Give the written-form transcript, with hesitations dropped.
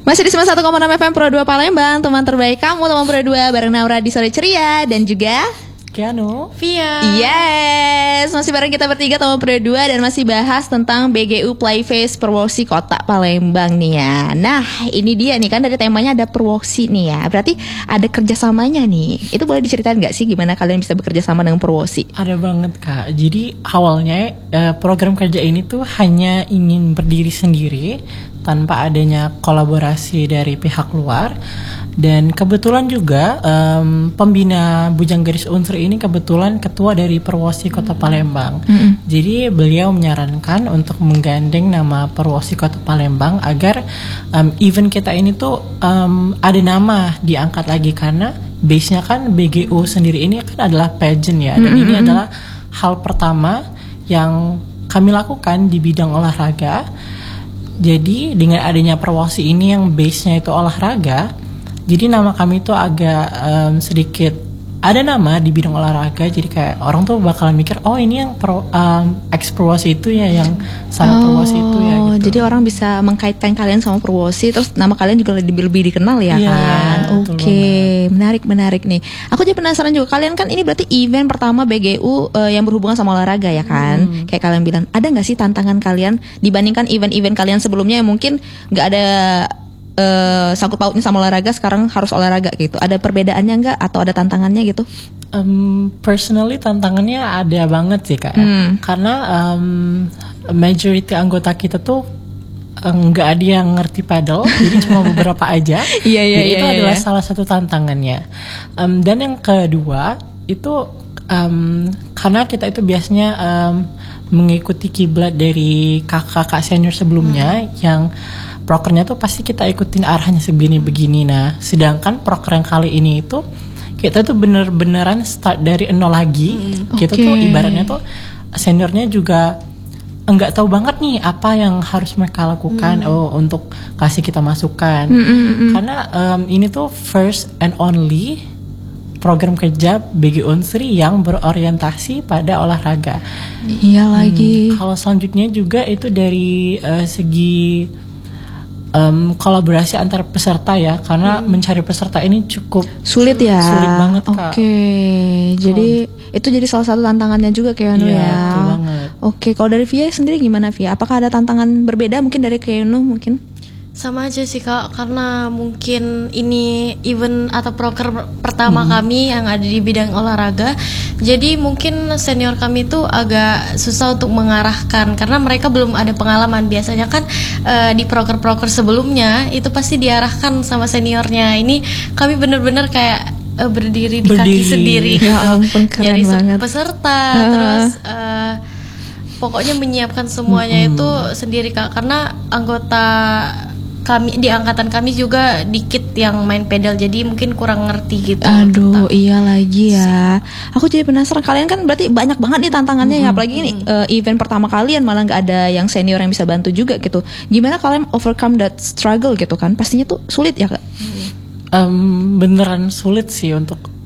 Masih di 91,6 FM Pro 2 Palembang, teman terbaik kamu, teman Pro 2 bareng Naura di Sore Ceria dan juga Keanu, Via. Yes, masih bareng kita bertiga teman Pro 2 dan masih bahas tentang BGU Playface Perwosi Kota Palembang nih ya. Nah, ini dia nih kan dari temanya ada Perwosi nih ya. Berarti ada kerjasamanya nih. Itu boleh diceritain nggak sih gimana kalian bisa bekerja sama dengan Perwosi? ada banget Kak. Jadi awalnya program kerja ini tuh hanya ingin berdiri sendiri tanpa adanya kolaborasi dari pihak luar. Dan kebetulan juga pembina Bujang Garis Unsur ini kebetulan ketua dari Perwosi Kota Palembang. Jadi beliau menyarankan untuk menggandeng nama Perwosi Kota Palembang agar event kita ini tuh ada nama diangkat lagi, karena base-nya kan BGU sendiri ini kan adalah pageant ya. Dan ini adalah hal pertama yang kami lakukan di bidang olahraga. Jadi dengan adanya Perwosi ini yang base-nya itu olahraga, jadi nama kami tuh agak sedikit ada nama di bidang olahraga. Jadi kayak orang tuh bakalan mikir, oh ini yang ex Perwosi itu ya, yang sama Perwosi itu ya gitu. Jadi orang bisa mengkaitkan kalian sama Perwosi, terus nama kalian juga lebih dikenal ya Iya, kan. betul Oke, menarik nih. Aku jadi penasaran juga, kalian kan ini berarti event pertama BGU yang berhubungan sama olahraga ya kan. Kayak kalian bilang, ada nggak sih tantangan kalian dibandingkan event-event kalian sebelumnya yang mungkin nggak ada sangkut pautnya sama olahraga, sekarang harus olahraga gitu? Ada perbedaannya nggak atau ada tantangannya gitu? Personally tantangannya ada banget sih Kak. Karena majority anggota kita tuh nggak ada yang ngerti paddle, jadi cuma beberapa aja. Jadi itu adalah salah satu tantangannya. Dan yang kedua itu karena kita itu biasanya mengikuti kiblat dari kakak-kakak senior sebelumnya yang prokernya tuh pasti kita ikutin arahnya begini. Nah, sedangkan proker yang kali ini itu kita tuh beneran start dari nol lagi. Kita tuh ibaratnya tuh seniornya juga enggak tahu banget nih apa yang harus mereka lakukan untuk kasih kita masukan. Karena ini tuh first and only program kerja BGU Unsri yang berorientasi pada olahraga. Iya lagi. Kalau selanjutnya juga itu dari segi kolaborasi antar peserta ya, karena mencari peserta ini cukup sulit ya. Sulit banget Kak. Oke, jadi itu jadi salah satu tantangannya juga Keanu ya. Betul banget. Oke, kalau dari Via sendiri gimana Via? Apakah ada tantangan berbeda mungkin dari Keanu mungkin? Sama aja sih Kak, karena mungkin ini event atau proker pertama kami yang ada di bidang olahraga. Jadi mungkin senior kami tuh agak susah untuk mengarahkan, karena mereka belum ada pengalaman. Biasanya kan di proker-proker sebelumnya itu pasti diarahkan sama seniornya. Ini kami bener-bener kayak berdiri di kaki sendiri. Ya ampun, keren Jadi banget. peserta terus pokoknya menyiapkan semuanya itu sendiri Kak, karena anggota kami di angkatan kami juga dikit yang main pedal, jadi mungkin kurang ngerti gitu. Aduh, iya lagi ya. Aku jadi penasaran, kalian kan berarti banyak banget nih tantangannya ya, apalagi ini event pertama kalian malah nggak ada yang senior yang bisa bantu juga gitu. Gimana kalian overcome that struggle gitu kan? Pastinya tuh sulit ya Kak? Beneran sulit sih untuk